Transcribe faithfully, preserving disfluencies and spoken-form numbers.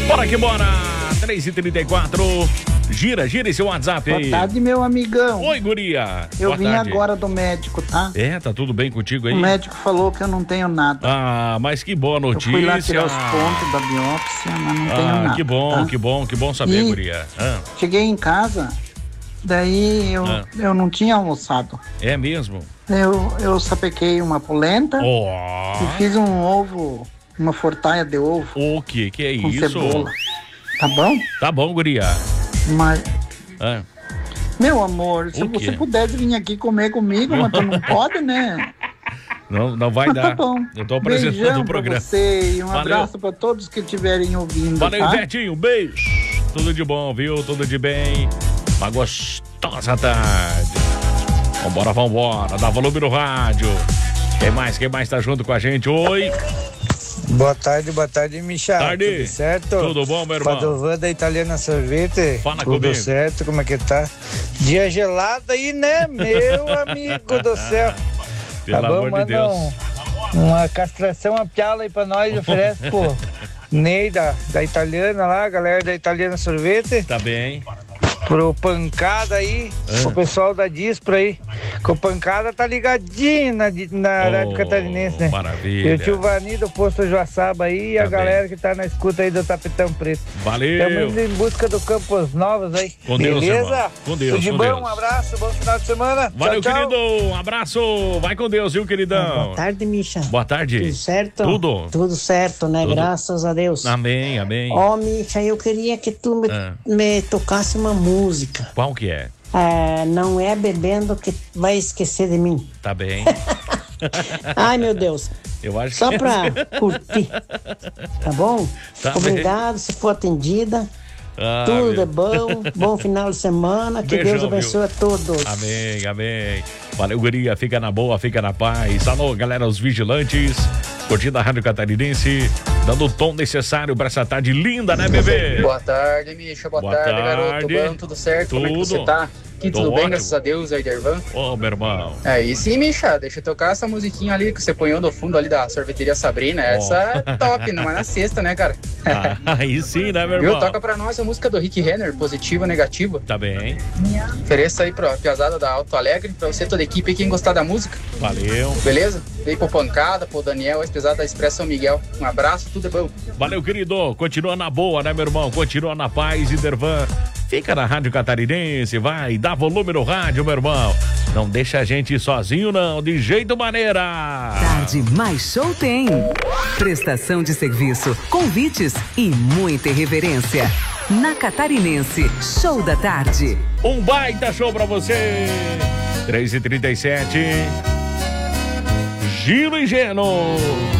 Bora que bora! três e trinta e quatro. Gira, gira esse WhatsApp aí. Boa tarde, meu amigão. Oi, guria. Eu Boa vim tarde. agora do médico, tá? É, tá tudo bem contigo aí? O médico falou que eu não tenho nada. Ah, mas que boa notícia. Eu fui lá tirar os pontos da biópsia, mas não tenho Ah, nada. que bom, tá? que bom, que bom saber, E guria. Ah, Cheguei em casa, daí eu, Ah. eu não tinha almoçado. é mesmo? Eu, eu sapequei uma polenta Ó, e fiz um ovo, uma fortaia de ovo o que que é com isso? cebola. Tá bom? Tá bom, guria. Mas, Ah, meu amor, se O quê? você pudesse vir aqui comer comigo, mas tu não pode, né? não, não vai Mas dar. tá bom. Eu tô apresentando Beijão o programa. pra você e um Valeu. abraço pra todos que estiverem ouvindo, Valeu, tá? Betinho, beijo. Tudo de bom, viu? Tudo de bem. Uma gostosa tarde. Vambora, vambora. Dá volume no rádio. Quem mais? Quem mais tá junto com a gente? Oi. Boa tarde, boa tarde, Michel. Tarde. Tudo certo? Tudo bom, meu irmão? Padovan da Italiana Sorvete. Fala Tudo comigo. certo, como é que tá? Dia gelado aí, né, meu amigo do céu. Pelo Tá bom, amor de manda Deus. um- uma castração, uma piala aí pra nós, oferece pro Ney da, da Italiana lá, galera da Italiana Sorvete. Tá bem. Pro Pancada aí, Ah. o pessoal da Dispro aí. Que o Pancada tá ligadinho na, na Oh, Rádio Catarinense, né? maravilha. E o tio Vani do Posto Joaçaba aí e a Tá galera que tá na escuta aí do Tapetão Preto. Valeu. Estamos indo em busca do Campos Novos aí. Com Deus, beleza? irmão. Com Deus, Tudo de com bom, Deus. um abraço, bom final de semana. Valeu, tchau, tchau. querido. Um abraço. Vai com Deus, viu, queridão? Boa tarde, Misha. Boa tarde. Tudo certo? Tudo. Tudo certo, né? Tudo. Graças a Deus. Amém, amém. Ó, Misha, eu queria que tu me, Ah. me tocasse uma música. Qual que é? É, não é bebendo que vai esquecer de mim. Tá bem. Ai, meu Deus. Eu acho Só que pra curtir. Tá bom? Tá Obrigado, se for atendida. Ah, Tudo meu- é bom. Bom final de semana. Que Beijão, Deus abençoe a todos. Amém, amém. Valeu, guria. Fica na boa, fica na paz. Alô, galera, os vigilantes. Curtindo a Rádio Catarinense. Dando o tom necessário pra essa tarde linda, né, bebê? Boa tarde, Misha. Boa, Boa tarde, tarde. garoto. Bom, tudo certo? Como é que Tudo. você tá? Aqui Tô tudo bem, ótimo. graças a Deus, aí, Dervan. Ô, meu irmão. Aí sim, Misha, deixa eu tocar essa musiquinha ali que você põe no fundo ali da sorveteria Sabrina. Essa é top, não é na sexta, né, cara? Ah, aí sim, né, meu Viu? irmão? Toca pra nós a música do Rick Renner, Positiva, Negativa. Tá bem. Ofereça aí pra piazada da Alto Alegre, pra você, toda a equipe, quem gostar da música. Valeu. Beleza? Dei pro Pancada, pro Daniel, ex-pesada da Expresso São Miguel. Um abraço, tudo é bom. Valeu, querido. Continua na boa, né, meu irmão? Continua na paz, Idervan. Fica na Rádio Catarinense, vai, dá volume no rádio, meu irmão. Não deixa a gente sozinho, não, de jeito maneira. Tarde Mais Show tem prestação de serviço, convites e muita irreverência. Na Catarinense, Show da Tarde. Um baita show pra você. três e trinta e sete. Giro ingênuo.